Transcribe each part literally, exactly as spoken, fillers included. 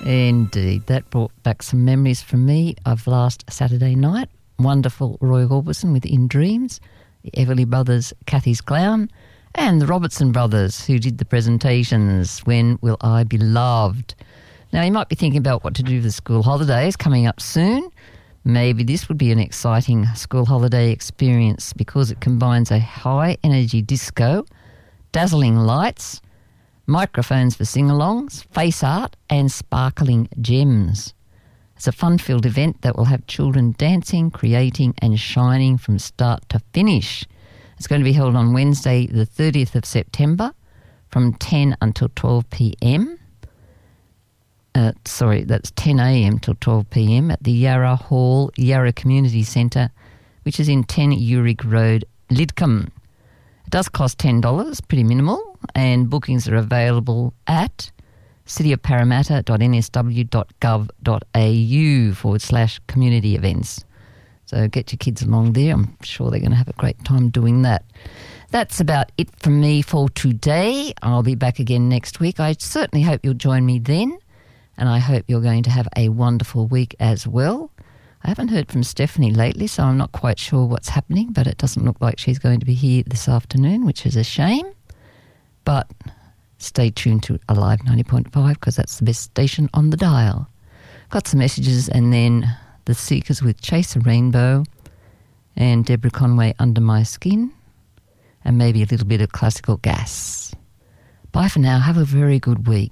Indeed, that brought back some memories for me of last Saturday night. Wonderful Roy Orbison with In Dreams, the Everly Brothers, Kathy's Clown, and the Robertson Brothers who did the presentations, When Will I Be Loved? Now, you might be thinking about what to do for the school holidays coming up soon. Maybe this would be an exciting school holiday experience because it combines a high-energy disco, dazzling lights, microphones for sing-alongs, face art and sparkling gems. It's a fun-filled event that will have children dancing, creating and shining from start to finish. It's going to be held on Wednesday the thirtieth of September from ten until twelve p.m. Uh, sorry, that's ten a.m. till twelve p.m. at the Yarra Hall, Yarra Community Centre, which is in ten Urick Road, Lidcombe. It does cost ten dollars, pretty minimal, and bookings are available at cityofparramatta.nsw.gov.au forward slash community events. So get your kids along there. I'm sure they're going to have a great time doing that. That's about it from me for today. I'll be back again next week. I certainly hope you'll join me then, and I hope you're going to have a wonderful week as well. I haven't heard from Stephanie lately, so I'm not quite sure what's happening, but it doesn't look like she's going to be here this afternoon, which is a shame. But stay tuned to Alive ninety point five because that's the best station on the dial. Got some messages and then The Seekers with Chase a Rainbow and Deborah Conway, Under My Skin, and maybe a little bit of Classical Gas. Bye for now. Have a very good week.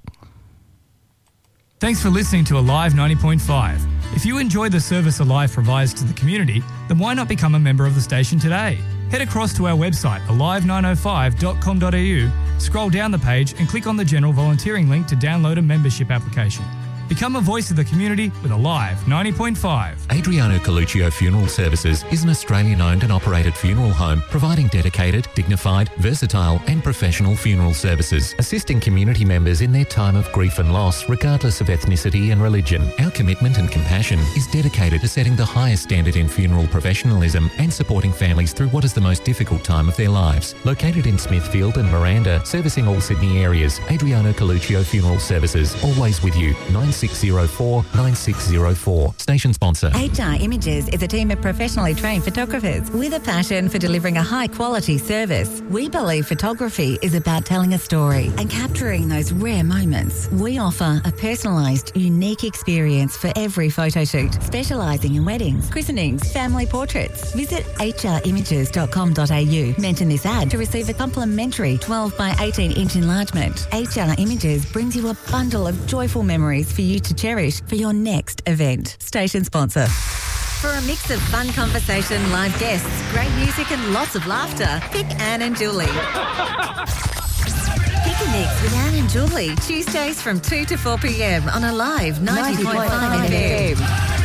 Thanks for listening to Alive ninety point five. If you enjoy the service Alive provides to the community, then why not become a member of the station today? Head across to our website, alive nine oh five dot com dot a u, scroll down the page and click on the general volunteering link to download a membership application. Become a voice of the community with Alive ninety point five. Adriano Coluccio Funeral Services is an Australian-owned and operated funeral home providing dedicated, dignified, versatile and professional funeral services, assisting community members in their time of grief and loss regardless of ethnicity and religion. Our commitment and compassion is dedicated to setting the highest standard in funeral professionalism and supporting families through what is the most difficult time of their lives. Located in Smithfield and Miranda, servicing all Sydney areas, Adriano Coluccio Funeral Services, always with you. nine six zero four nine six zero four. Station sponsor. H R Images is a team of professionally trained photographers with a passion for delivering a high-quality service. We believe photography is about telling a story and capturing those rare moments. We offer a personalised, unique experience for every photo shoot, specialising in weddings, christenings, family portraits. Visit h r images dot com dot a u. Mention this ad to receive a complimentary twelve by eighteen inch enlargement. H R Images brings you a bundle of joyful memories for you to cherish for your next event. Station sponsor. For a mix of fun conversation, live guests, great music and lots of laughter, pick Anne and Julie. Pick a mix with Anne and Julie, Tuesdays from two to four p.m. on Alive ninety point five F M.